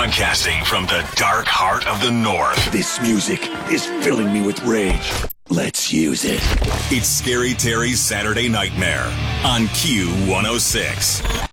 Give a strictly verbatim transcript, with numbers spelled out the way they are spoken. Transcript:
Broadcasting from the dark heart of the North. This music is filling me with rage. Let's use it. It's Scary Terry's Saturday Nightmare on Q one oh six.